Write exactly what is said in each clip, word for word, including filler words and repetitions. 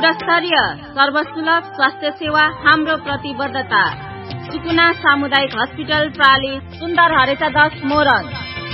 गुणस्तरीय सर्वसुलभ स्वास्थ्य सेवा हाम्रो प्रतिबद्धता। सुकुना सामुदायिक हस्पिटल प्राली, सुन्दर हरेसा दस मोरङ।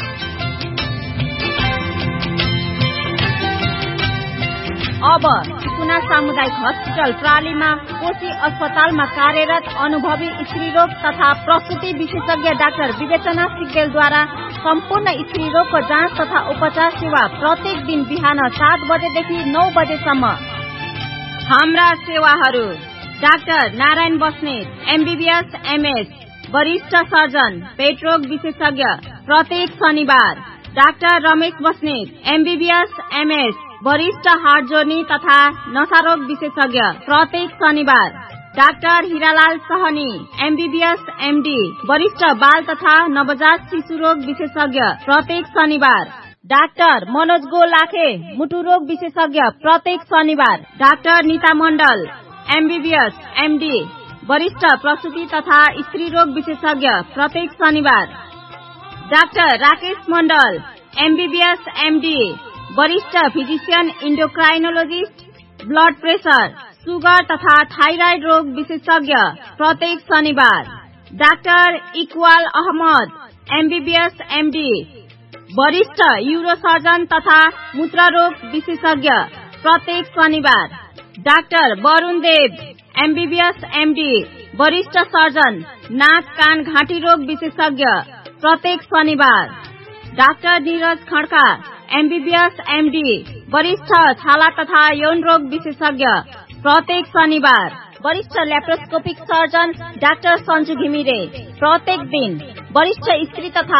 अब सुकुना सामुदायिक हस्पिटल प्रालीमा कोशी अस्पतालमा कार्यरत अनुभवी स्त्रीरोग तथा प्रसुति विशेषज्ञ डाक्टर विवेचना सिग्देलद्वारा सम्पूर्ण स्त्रीरोगको जाँच तथा उपचार सेवा प्रत्येक दिन बिहान सात बजेदेखि नौ बजेसम्म। हाम्रा सेवाहरू: doctor Narayan Basnet MBBS MS वरिष्ठ सर्जन पेटरोग विशेषज्ञ प्रत्येक शनिबार। Doctor Ramesh Basnet MBBS MS वरिष्ठ हार्ट जोर्नी तथा नशारोग विशेषज्ञ प्रत्येक शनिबार। Doctor Hiralal Sahni MBBS MD वरिष्ठ बाल तथा नवजात शिशु रोग विशेषज्ञ प्रत्येक शनिबार। डाक्टर मनोज गोलाखे मुटु रोग विशेषज्ञ प्रत्येक शनिबार। डाक्टर नीता मण्डल एमबीबीएस एमडी वरिष्ठ प्रसूति तथा स्त्री रोग विशेषज्ञ प्रत्येक शनिबार। डाक्टर राकेश मण्डल एमबीबीएस एमडी वरिष्ठ फिजिशियन इन्डोक्राइनोलोजिस्ट ब्लड प्रेशर, सुगर तथा थाइराइड रोग विशेषज्ञ प्रत्येक शनिबार। Doctor Iqbal Ahmad MBBS MD वरिष्ठ यूरोसर्जन तथा मूत्ररोग विशेषज्ञ प्रत्येक शनिबार। डाक्टर वरुण देव एमबीबीएस एमडी वरिष्ठ सर्जन नाक कान घाँटी रोग विशेषज्ञ प्रत्येक शनिबार। Doctor Neeraj Khadka MBBS MD वरिष्ठ छाला तथा यौन रोग विशेषज्ञ प्रत्येक शनिबार। वरिष्ठ laparoscopic surgeon doctor Sanju Ghimire प्रत्येक दिन। वरिष्ठ स्त्री तथा